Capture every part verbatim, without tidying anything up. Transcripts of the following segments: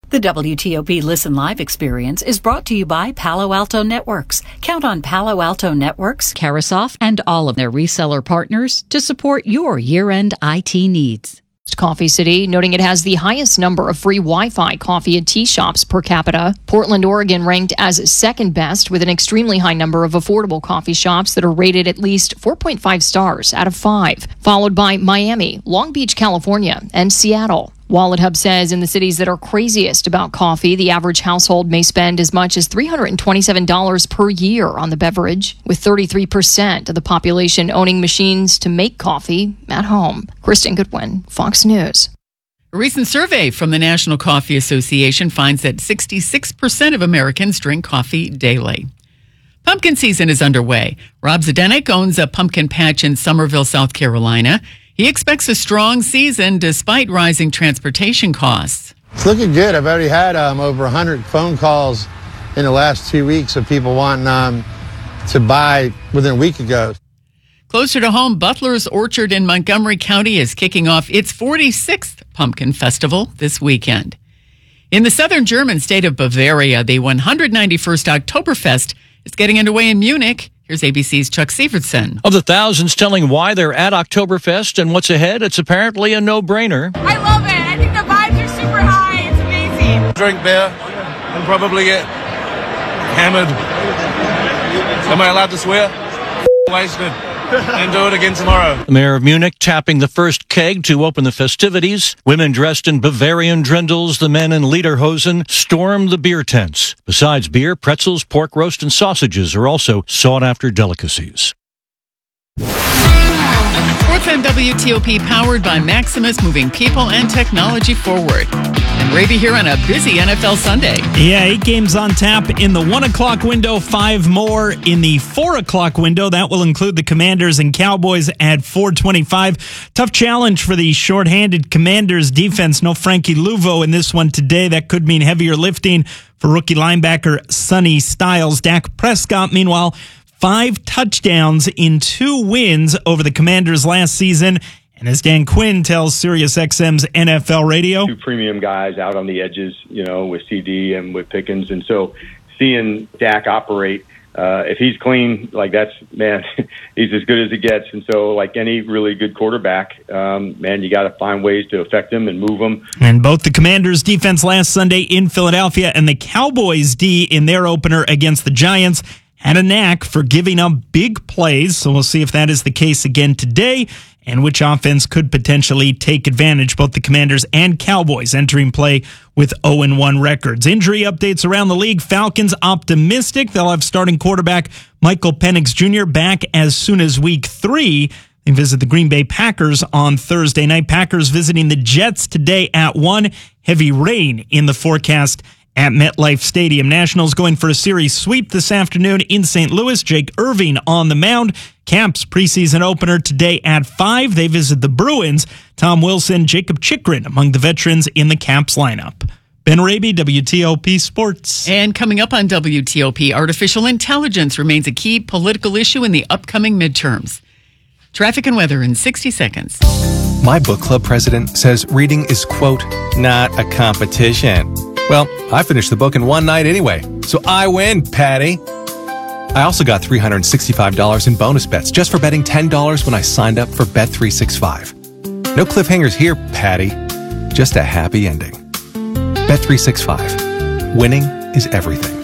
The W T O P Listen Live experience is brought to you by Palo Alto Networks. Count on Palo Alto Networks, Carasoft, and all of their reseller partners to support your year-end I T needs. Coffee City, noting it has the highest number of free Wi-Fi coffee and tea shops per capita. Portland, Oregon ranked as second best with an extremely high number of affordable coffee shops that are rated at least four point five stars out of five, followed by Miami, Long Beach, California, and Seattle. Wallet Hub says in the cities that are craziest about coffee, the average household may spend as much as three hundred twenty-seven dollars per year on the beverage, with thirty-three percent of the population owning machines to make coffee at home. Kristen Goodwin, Fox News. A recent survey from the National Coffee Association finds that sixty-six percent of Americans drink coffee daily. Pumpkin season is underway. Rob Zdenek owns a pumpkin patch in Summerville, South Carolina. He expects a strong season despite rising transportation costs. It's looking good. I've already had um, over one hundred phone calls in the last two weeks of people wanting um, to buy within a week ago. Closer to home, Butler's Orchard in Montgomery County is kicking off its forty-sixth Pumpkin Festival this weekend. In the southern German state of Bavaria, the one hundred ninety-first Oktoberfest is getting underway in Munich. Here's A B C's Chuck Sievertson. Of the thousands telling why they're at Oktoberfest and what's ahead, it's apparently a no-brainer. I love it. I think the vibes are super high. It's amazing. Drink beer and probably get hammered. Am I allowed to swear? Wasted. And do it again tomorrow. The mayor of Munich tapping the first keg to open the festivities. Women dressed in Bavarian drindles, the men in lederhosen, storm the beer tents. Besides beer, pretzels, pork roast, and sausages are also sought-after delicacies. Sports on W T O P, powered by Maximus, moving people and technology forward. And Raby here on a busy N F L Sunday. Yeah, eight games on tap in the one o'clock window, five more in the four o'clock window. That will include the Commanders and Cowboys at four twenty-five. Tough challenge for the shorthanded Commanders defense. No Frankie Luvo in this one today. That could mean heavier lifting for rookie linebacker Sonny Styles. Dak Prescott, meanwhile, five touchdowns in two wins over the Commanders last season. And as Dan Quinn tells SiriusXM's N F L Radio, two premium guys out on the edges, you know, with C D and with Pickens. And so seeing Dak operate, uh, if he's clean, like that's, man, he's as good as he gets. And so like any really good quarterback, um, man, you got to find ways to affect him and move him. And both the Commanders defense last Sunday in Philadelphia and the Cowboys D in their opener against the Giants had a knack for giving up big plays. So we'll see if that is the case again today, and which offense could potentially take advantage. Both the Commanders and Cowboys entering play with oh and one records. Injury updates around the league. Falcons optimistic they'll have starting quarterback Michael Penix Junior back as soon as week three. They visit the Green Bay Packers on Thursday night. Packers visiting the Jets today at one. Heavy rain in the forecast at MetLife Stadium. Nationals going for a series sweep this afternoon in Saint Louis. Jake Irving on the mound. Caps preseason opener today at five. They visit the Bruins. Tom Wilson, Jacob Chikrin among the veterans in the Caps lineup. Ben Raby, W T O P Sports. And coming up on W T O P, artificial intelligence remains a key political issue in the upcoming midterms. Traffic and weather in sixty seconds. My book club president says reading is, quote, not a competition. Well, I finished the book in one night anyway, so I win, Patty. I also got three hundred sixty-five dollars in bonus bets just for betting ten dollars when I signed up for Bet three sixty-five. No cliffhangers here, Patty. Just a happy ending. Bet three sixty-five. Winning is everything.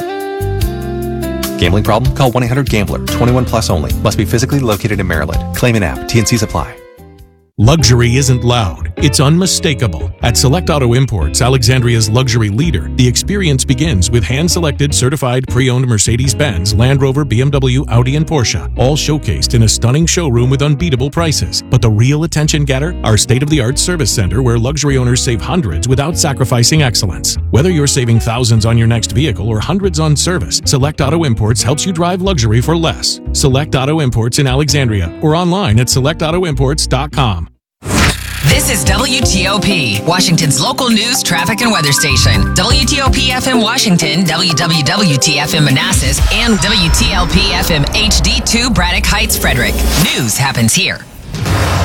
Gambling problem? Call one eight hundred gambler. twenty-one plus only. Must be physically located in Maryland. Claim in app. T and Cs apply. Luxury isn't loud, it's unmistakable. At Select Auto Imports, Alexandria's luxury leader, the experience begins with hand-selected, certified, pre-owned Mercedes-Benz, Land Rover, B M W, Audi, and Porsche, all showcased in a stunning showroom with unbeatable prices. But the real attention getter? Our state-of-the-art service center where luxury owners save hundreds without sacrificing excellence. Whether you're saving thousands on your next vehicle or hundreds on service, Select Auto Imports helps you drive luxury for less. Select Auto Imports in Alexandria or online at select auto imports dot com. This is W T O P, Washington's local news, traffic, and weather station. W T O P F M Washington, W W W T F M Manassas, and W T L P F M H D two Braddock Heights, Frederick. News happens here.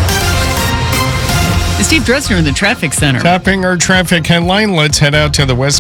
Steve Dresner in the traffic center. Topping our traffic headline, let's head out to the west